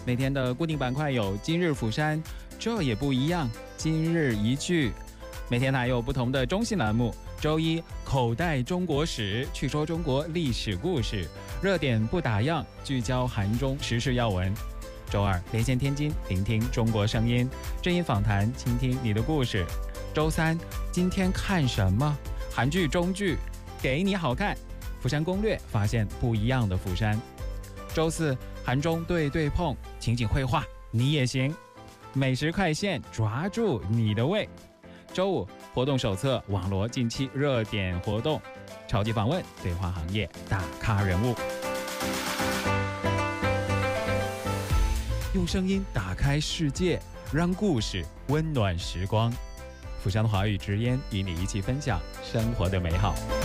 每天的固定板块有今日釜山，这也不一样，今日一句。每天还有不同的中性栏目，周一口袋中国史，去说中国历史故事，热点不打烊，聚焦韩中时事要闻。周二连线天津，聆听中国声音，正音访谈，倾听你的故事。周三今天看什么？韩剧中剧，给你好看，釜山攻略，发现不一样的釜山。周四韩中对对碰，情景绘画你也行，美食快线抓住你的胃。周五活动手册网罗近期热点活动，超级访问对话行业大咖人物，用声音打开世界，让故事温暖时光。釜山华语之音与你一起分享生活的美好。